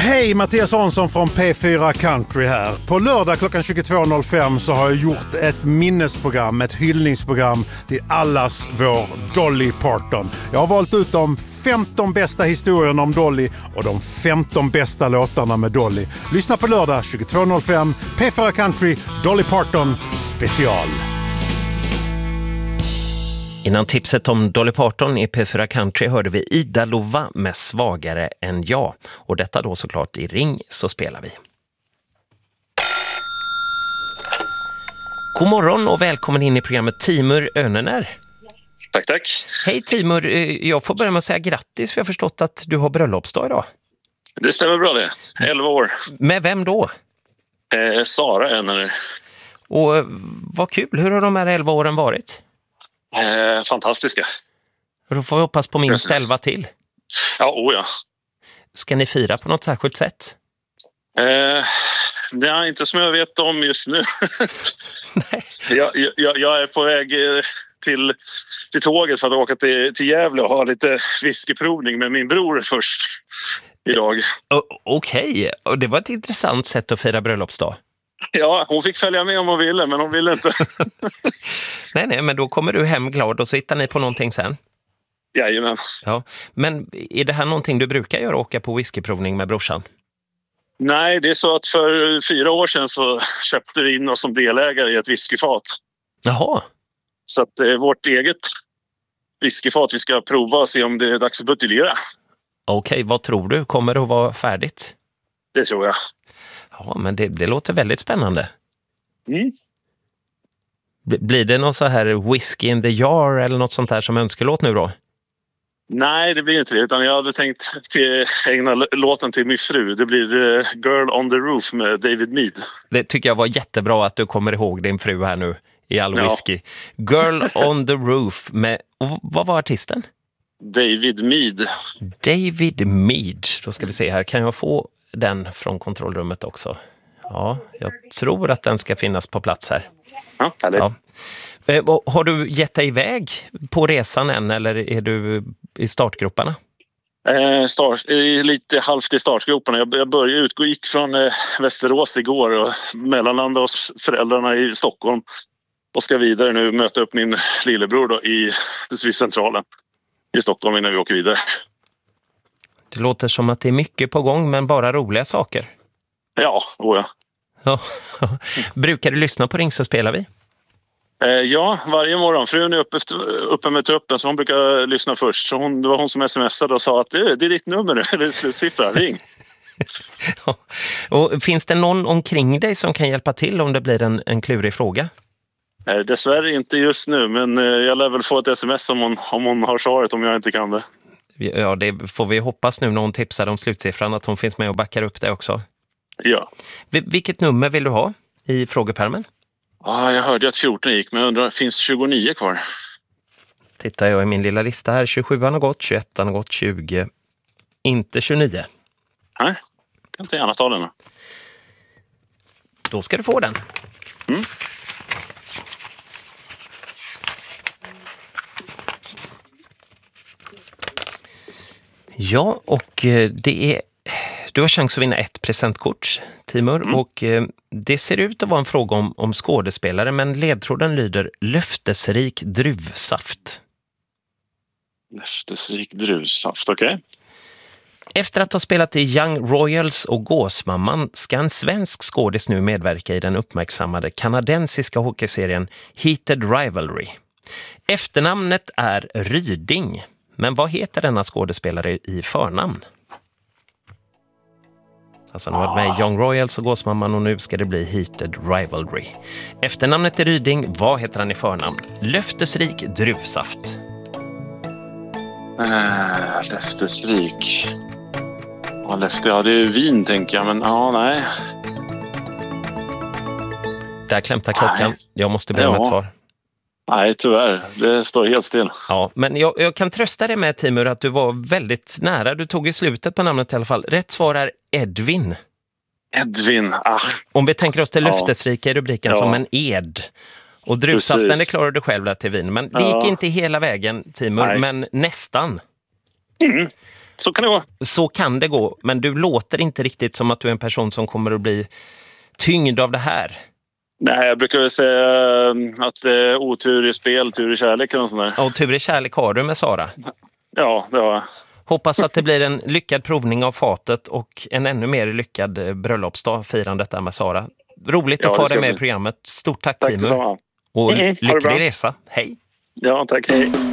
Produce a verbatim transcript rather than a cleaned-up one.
Hej, Mattias Hansson från P fyra Country här. På lördag klockan tjugotvå noll fem så har jag gjort ett minnesprogram, ett hyllningsprogram till allas vår Dolly Parton. Jag har valt ut de femton bästa historierna om Dolly och de femton bästa låtarna med Dolly. Lyssna på lördag tjugotvå noll fem, P fyra Country, Dolly Parton special. Innan tipset om Dolly Parton i P fyra Country hörde vi Ida Lova med Svagare än jag. Och detta då såklart i Ring så spelar vi. God morgon och välkommen in i programmet Timur Önener. Tack, tack. Hej Timur, jag får börja med att säga grattis för jag har förstått att du har bröllopsdag idag. Det stämmer bra det, elva år. Med vem då? Eh, Sara Önener. Och vad kul, hur har de här elva åren varit? Eh, fantastiska. Och då får vi hoppas på minst elva till. Ja, oh ja. Ska ni fira på något särskilt sätt? Eh, det är inte som jag vet om just nu. Nej. jag, jag, jag är på väg till, till tåget för att åka till, till Gävle och ha lite whiskyprovning med min bror först idag. Okej, okay. Och det var ett intressant sätt att fira bröllopsdag. Ja, hon fick följa med om hon ville, men hon ville inte. nej, nej, men då kommer du hem glad och så hittar ni på någonting sen. Jajamän. Ja, men är det här någonting du brukar göra, åka på whiskyprovning med brorsan? Nej, det är så att för fyra år sedan så köpte vi in oss som delägare i ett whiskyfat. Jaha. Så att det är vårt eget whiskyfat vi ska prova och se om det är dags att buteljera. Okej, okay, vad tror du? Kommer det att vara färdigt? Det tror jag. Ja, men det, det låter väldigt spännande. Mm. Blir det någon så här Whiskey in the Jar eller något sånt här som önskelåt nu då? Nej, det blir inte det. Utan jag hade tänkt till ägna låten till min fru. Det blir uh, Girl on the Roof med David Mead. Det tycker jag var jättebra att du kommer ihåg din fru här nu i all whisky. Ja. Girl on the Roof med... Och vad var artisten? David Mead. David Mead. Då ska vi se här. Kan jag få den från kontrollrummet också? Ja, jag tror att den ska finnas på plats här. Ja, härligt. Ja. Har du gett dig iväg på resan än eller är du i startgroparna? Eh, start, eh, lite halvt i startgroparna. Jag, jag började utgå, gick från eh, Västerås igår och mellanlandade hos föräldrarna i Stockholm. Och ska vidare nu möta upp min lillebror då i Swiss-centralen i Stockholm innan vi åker vidare. Det låter som att det är mycket på gång men bara roliga saker. Ja, oh ja. Ja. Brukar du lyssna på Ring så spelar vi? Eh, ja, varje morgon. Frun är uppe, uppe med truppen så hon brukar lyssna först. Så hon, det var hon som smsade och sa att det, det är ditt nummer nu, eller slutsiffra, ring. Ja. Och finns det någon omkring dig som kan hjälpa till om det blir en, en klurig fråga? Eh, dessvärre inte just nu, men eh, jag lär väl få ett sms om hon, om hon har svaret om jag inte kan det. Ja, det får vi hoppas nu när hon tipsar om slutsiffran att hon finns med och backar upp det också. Ja. Vilket nummer vill du ha i frågepärmen? Ja, jag hörde att fjorton gick, men jag undrar, finns tjugonio kvar? Tittar jag i min lilla lista här. tjugosjuan har gått, tjugoettan har gått, tjugo. Inte tjugonio. Nej, kan inte gärna ta den. Då ska du få den. Mm. Ja, och det är... Du har chans att vinna ett presentkort, Timur, mm. och eh, det ser ut att vara en fråga om, om skådespelare, men ledtråden lyder löftesrik druvsaft. Löftesrik druvsaft, okej. Okay. Efter att ha spelat i Young Royals och Gåsmamman ska en svensk skådis nu medverka i den uppmärksammade kanadensiska hockeyserien Heated Rivalry. Efternamnet är Ryding, men vad heter denna skådespelare i förnamn? Alltså han har varit med i Young Royals och Gåsmamman och nu ska det bli Heated Rivalry. Efternamnet är Ryding, vad heter han i förnamn? Löftesrik druvsaft. Äh, löftesrik. Ja, löfte, ja, det är vin tänker jag, men ja, nej. Där klämtar klockan. Nej. Jag måste be om ja. ett svar. Nej, tyvärr. Det står helt still. Ja, men jag, jag kan trösta dig med, Timur, att du var väldigt nära. Du tog i slutet på namnet i alla fall. Rätt svar är Edvin. Edvin, ah. Om vi tänker oss till löftesrika i rubriken ja. som en ed. Och druvsaften, det klarar du själv där till vin. Men det ja. gick inte hela vägen, Timur, Nej. men nästan. Mm. så kan det gå. Så kan det gå, men du låter inte riktigt som att du är en person som kommer att bli tyngd av det här. Nej, jag brukar väl säga att det är otur i spel, tur i kärlek eller något sånt där. Och tur i kärlek har du med Sara. Ja, det har jag. Hoppas att det blir en lyckad provning av fatet och en ännu mer lyckad bröllopsdag, firandet där med Sara. Roligt Ja, att få det ska dig med bli. i programmet. Stort tack, Tack Timur. detsamma. Och Mm, ha det bra. lycklig resa. Hej! Ja, tack. Hej.